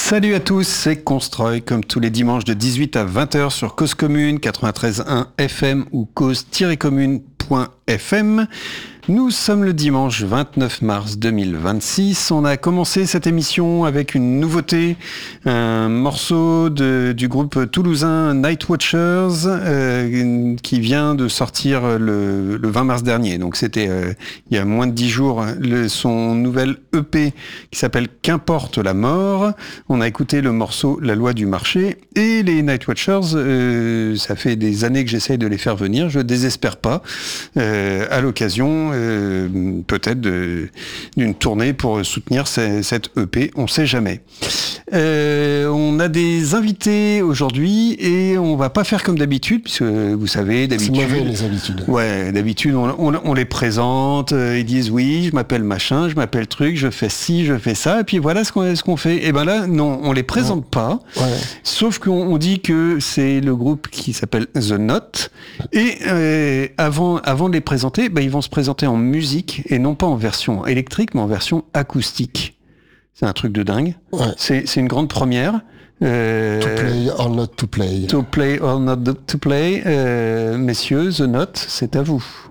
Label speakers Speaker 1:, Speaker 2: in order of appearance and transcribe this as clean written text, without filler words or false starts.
Speaker 1: Salut à tous, c'est Constroy, comme tous les dimanches de 18 à 20h sur Cause Commune, 93.1 FM ou cause-commune.fm. Nous sommes le dimanche 29 mars 2026. On a commencé cette émission avec une nouveauté, un morceau du groupe toulousain Night Watchers qui vient de sortir le 20 mars dernier. Donc c'était il y a moins de 10 jours, son nouvel EP qui s'appelle Qu'importe la mort. On a écouté le morceau La loi du marché et les Night Watchers, ça fait des années que j'essaye de les faire venir. Je désespère pas à l'occasion peut-être d'une tournée pour soutenir cette EP, on sait jamais. On a des invités aujourd'hui et on va pas faire comme d'habitude, puisque vous savez, d'habitude...
Speaker 2: C'est mauvais les habitudes.
Speaker 1: Ouais, d'habitude on les présente, ils disent oui, je m'appelle machin, je m'appelle truc, je fais ci, je fais ça, et puis voilà ce qu'on fait. Et ben là, non, on les présente pas, sauf qu'on dit que c'est le groupe qui s'appelle The Note, et avant de les présenter, ils vont se présenter en musique, et non pas en version électrique, mais en version acoustique. C'est un truc de dingue. Ouais. C'est une grande première.
Speaker 2: To play or not to play.
Speaker 1: To play or not to play. Messieurs, The Note, c'est à vous.